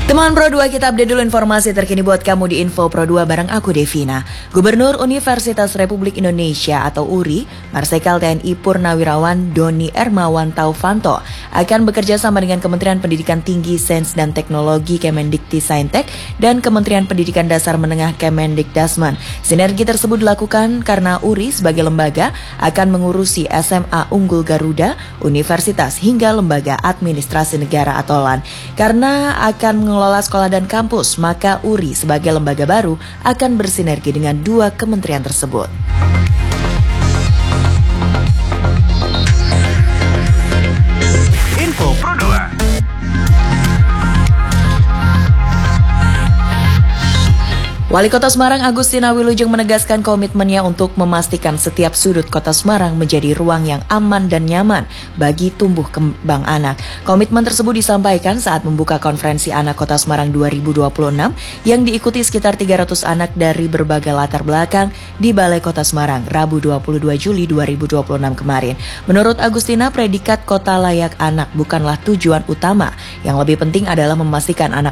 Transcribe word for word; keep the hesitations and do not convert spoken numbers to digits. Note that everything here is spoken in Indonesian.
Teman Pro dua, kita update dulu informasi terkini buat kamu di Info Pro dua bareng aku Devina. Gubernur Universitas Republik Indonesia atau U R I, Marsikal T N I Purnawirawan Doni Ermawan Taufanto akan bekerja sama dengan Kementerian Pendidikan Tinggi, Sains dan Teknologi Kemendikti-Saintek dan Kementerian Pendidikan Dasar Menengah Kemendikdasmen. Sinergi tersebut dilakukan karena U R I sebagai lembaga akan mengurusi S M A Unggul Garuda, universitas hingga lembaga administrasi negara atau L A N. Karena akan mengelola sekolah dan kampus, maka U R I sebagai lembaga baru akan bersinergi dengan dua kementerian tersebut. Info Pro dua. Wali Kota Semarang Agustina Wilujeng menegaskan komitmennya untuk memastikan setiap sudut Kota Semarang menjadi ruang yang aman dan nyaman bagi tumbuh kembang anak. Komitmen tersebut disampaikan saat membuka konferensi Anak Kota Semarang dua ribu dua puluh enam yang diikuti sekitar tiga ratus anak dari berbagai latar belakang di Balai Kota Semarang Rabu dua puluh dua Juli dua ribu dua puluh enam kemarin. Menurut Agustina, predikat kota layak anak bukanlah tujuan utama. Yang lebih penting adalah memastikan anak